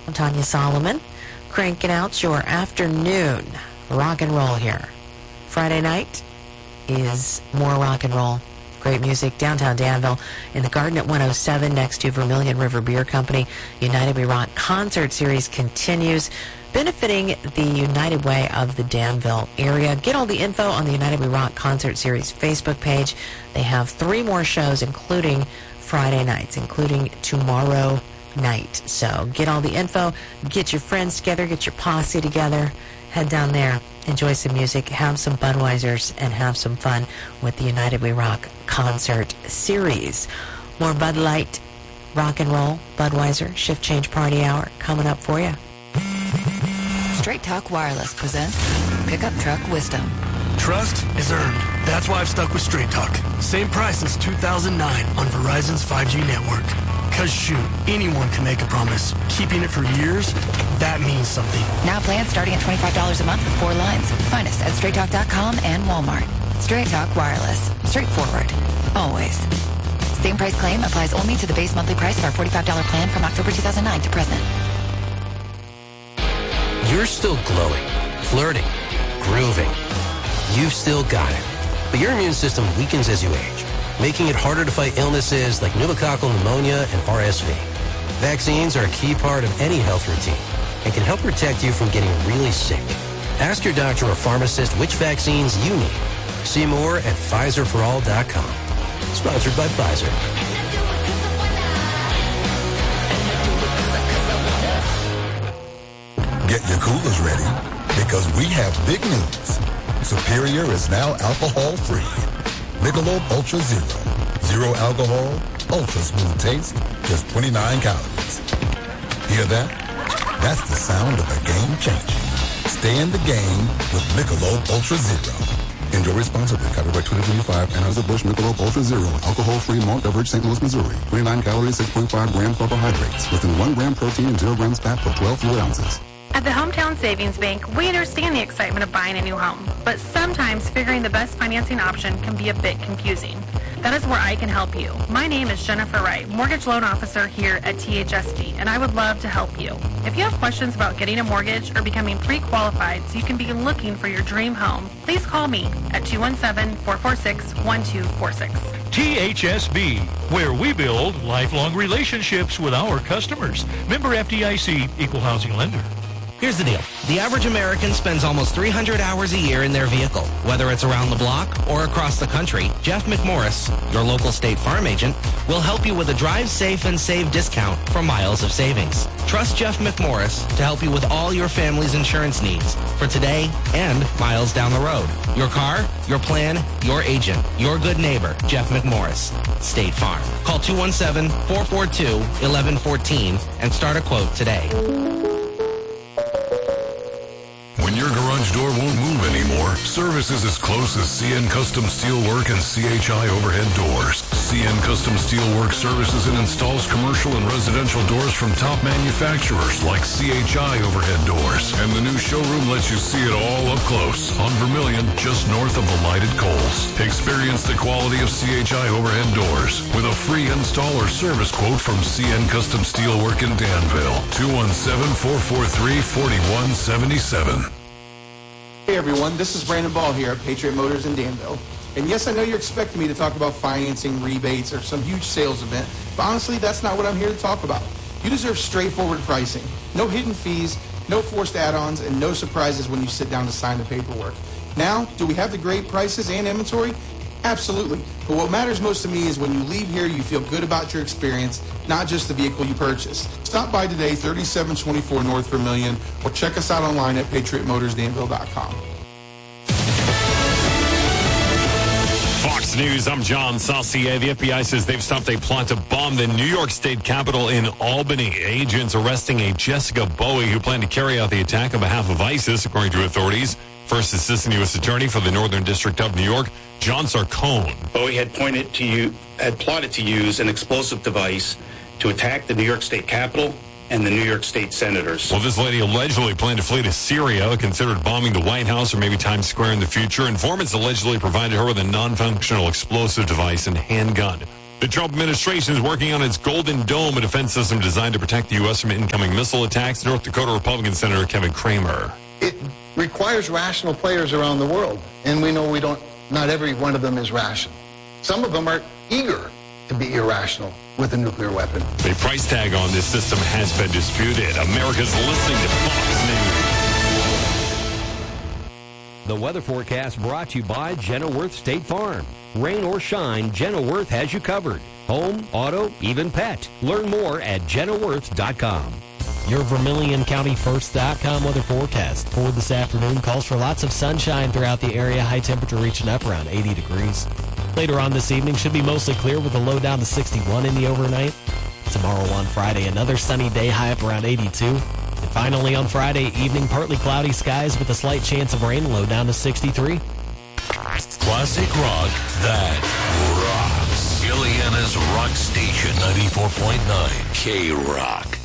I'm Tanya Solomon, cranking out your afternoon rock and roll here. Friday night is more rock and roll. Great music, downtown Danville, in the Garden at 107 next to Vermilion River Beer Company. United We Rock concert series continues, benefiting the United Way of the Danville area. Get all the info on the United We Rock concert series Facebook page. They have 3 more shows, including Friday nights, including tomorrow night. So get all the info, get your friends together, get your posse together, head down there, enjoy some music, have some Budweisers, and have some fun with the United We Rock concert series. More Bud Light, rock and roll, Budweiser, shift change party hour coming up for you. Straight Talk Wireless presents Pickup Truck Wisdom. Trust is earned. That's why I've stuck with Straight Talk. Same price since 2009 on Verizon's 5G network. Because shoot, anyone can make a promise. Keeping it for years, that means something. Now plans starting at $25 a month with 4 lines. Find us at straighttalk.com and Walmart. Straight Talk Wireless. Straightforward. Always. Same price claim applies only to the base monthly price of our $45 plan from October 2009 to present. You're still glowing, flirting, grooving. You've still got it. But your immune system weakens as you age, making it harder to fight illnesses like pneumococcal pneumonia and RSV. Vaccines are a key part of any health routine and can help protect you from getting really sick. Ask your doctor or pharmacist which vaccines you need. See more at PfizerForAll.com. Sponsored by Pfizer. Get your coolers ready, because we have big news. Superior is now alcohol-free. Michelob Ultra Zero. Zero alcohol, ultra smooth taste, just 29 calories. Hear that? That's the sound of a game changing. Stay in the game with Michelob Ultra Zero. Enjoy responsibly. Copyright 2025. Anheuser-Busch Michelob Ultra Zero. Alcohol-free malt beverage, St. Louis, Missouri. 29 calories, 6.5 grams carbohydrates. Within 1 gram protein and 0 grams fat per 12 fluid ounces. At the Hometown Savings Bank, we understand the excitement of buying a new home, but sometimes figuring the best financing option can be a bit confusing. That is where I can help you. My name is Jennifer Wright, Mortgage Loan Officer here at THSD, and I would love to help you. If you have questions about getting a mortgage or becoming pre-qualified so you can begin looking for your dream home, please call me at 217-446-1246. THSB, where we build lifelong relationships with our customers. Member FDIC, Equal Housing Lender. Here's the deal. The average American spends almost 300 hours a year in their vehicle. Whether it's around the block or across the country, Jeff McMorris, your local State Farm agent, will help you with a drive safe and save discount for miles of savings. Trust Jeff McMorris to help you with all your family's insurance needs for today and miles down the road. Your car, your plan, your agent, your good neighbor, Jeff McMorris. State Farm. Call 217-442-1114 and start a quote today. When your garage door won't move anymore, service is as close as CN Custom Steelwork and CHI Overhead Doors. CN Custom Steelwork services and installs commercial and residential doors from top manufacturers like CHI Overhead Doors. And the new showroom lets you see it all up close on Vermilion, just north of the lighted Coles. Experience the quality of CHI Overhead Doors with a free install or service quote from CN Custom Steelwork in Danville. 217-443-4177. Hey everyone, this is Brandon Ball here at Patriot Motors in Danville. And yes, I know you're expecting me to talk about financing, rebates, or some huge sales event, but honestly, that's not what I'm here to talk about. You deserve straightforward pricing. No hidden fees, no forced add-ons, and no surprises when you sit down to sign the paperwork. Now, do we have the great prices and inventory? Absolutely. But what matters most to me is when you leave here, you feel good about your experience, not just the vehicle you purchased. Stop by today, 3724 North Vermilion, or check us out online at patriotmotorsdanville.com. Fox News, I'm John Saucier. The FBI says they've stopped a plot to bomb the New York State Capitol in Albany. Agents arresting a Jessica Bowie who planned to carry out the attack on behalf of ISIS, according to authorities. First Assistant U.S. Attorney for the Northern District of New York, John Sarcone. Bowie had plotted to use an explosive device to attack the New York State Capitol and the New York State senators. Well, this lady allegedly planned to flee to Syria, considered bombing the White House or maybe Times Square in the future. Informants allegedly provided her with a non-functional explosive device and handgun. The Trump administration is working on its Golden Dome, a defense system designed to protect the U.S. from incoming missile attacks. North Dakota Republican Senator Kevin Cramer. It requires rational players around the world, and we know not every one of them is rational. Some of them are eager to be irrational with a nuclear weapon. The price tag on this system has been disputed. America's listening to Fox News. The weather forecast brought to you by Genworth State Farm. Rain or shine, Genworth has you covered. Home, auto, even pet. Learn more at Genworth.com. Your VermilionCountyFirst.com weather forecast for this afternoon calls for lots of sunshine throughout the area. High temperature reaching up around 80 degrees. Later on this evening should be mostly clear with a low down to 61 in the overnight. Tomorrow on Friday, another sunny day, high up around 82. And finally on Friday evening, partly cloudy skies with a slight chance of rain, low down to 63. Classic rock that rocks. Ileana's Rock Station 94.9 K-Rock.